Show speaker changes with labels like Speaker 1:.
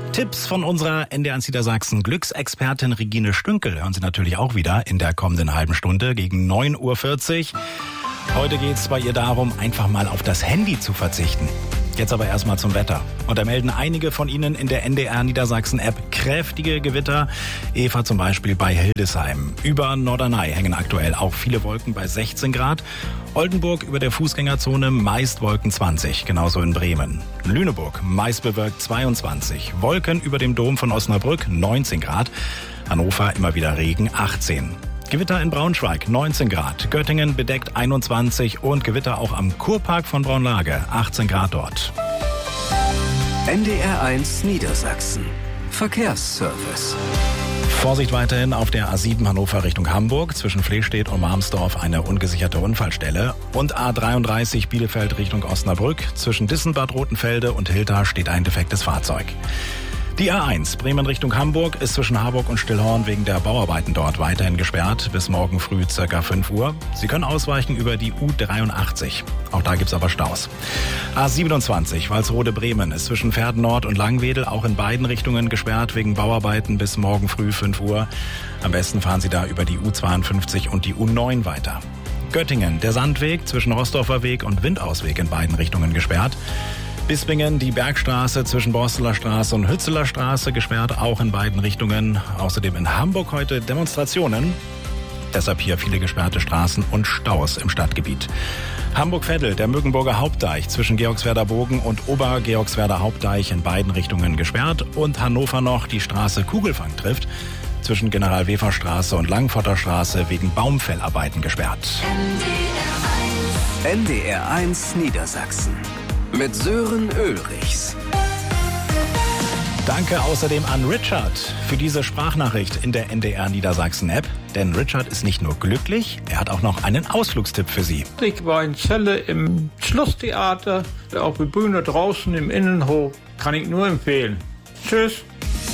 Speaker 1: Tipps von unserer NDR Niedersachsen Glücksexpertin Regine Stünkel hören Sie natürlich auch wieder in der kommenden halben Stunde gegen 9:40 Uhr. Heute geht es bei ihr darum, einfach mal auf das Handy zu verzichten. Jetzt aber erstmal zum Wetter. Und da melden einige von Ihnen in der NDR Niedersachsen-App kräftige Gewitter. Eva zum Beispiel bei Hildesheim. Über Norderney hängen aktuell auch viele Wolken bei 16 Grad. Oldenburg über der Fußgängerzone meist Wolken 20, genauso in Bremen. Lüneburg meist bewölkt 22. Wolken über dem Dom von Osnabrück 19 Grad. Hannover immer wieder Regen 18. Gewitter in Braunschweig 19 Grad, Göttingen bedeckt 21 und Gewitter auch am Kurpark von Braunlage 18 Grad dort.
Speaker 2: NDR1 Niedersachsen. Verkehrsservice.
Speaker 1: Vorsicht weiterhin auf der A7 Hannover Richtung Hamburg, zwischen Flehstedt und Marmsdorf eine ungesicherte Unfallstelle. Und A33 Bielefeld Richtung Osnabrück, zwischen Dissenbad Rotenfelde und Hilda steht ein defektes Fahrzeug. Die A1 Bremen Richtung Hamburg ist zwischen Harburg und Stillhorn wegen der Bauarbeiten dort weiterhin gesperrt bis morgen früh ca. 5 Uhr. Sie können ausweichen über die U83. Auch da gibt's aber Staus. A27 Walsrode-Bremen ist zwischen Verden Nord und Langwedel auch in beiden Richtungen gesperrt wegen Bauarbeiten bis morgen früh 5 Uhr. Am besten fahren Sie da über die U52 und die U9 weiter. Göttingen, der Sandweg zwischen Rostorfer Weg und Windausweg in beiden Richtungen gesperrt. Bispingen, die Bergstraße zwischen Borsteler Straße und Hützeler Straße gesperrt, auch in beiden Richtungen. Außerdem in Hamburg heute Demonstrationen. Deshalb hier viele gesperrte Straßen und Staus im Stadtgebiet. Hamburg-Veddel, der Mögenburger Hauptdeich zwischen Georgswerder Bogen und Obergeorgswerder Hauptdeich in beiden Richtungen gesperrt. Und Hannover noch die Straße Kugelfang trifft zwischen General-Wefer-Straße und Langforter Straße wegen Baumfellarbeiten gesperrt.
Speaker 2: NDR1 Niedersachsen. Mit Sören Ulrichs.
Speaker 1: Danke außerdem an Richard für diese Sprachnachricht in der NDR Niedersachsen-App. Denn Richard ist nicht nur glücklich, er hat auch noch einen Ausflugstipp für Sie.
Speaker 3: Ich war in Celle im Schlosstheater, auf der Bühne draußen im Innenhof. Kann ich nur empfehlen. Tschüss.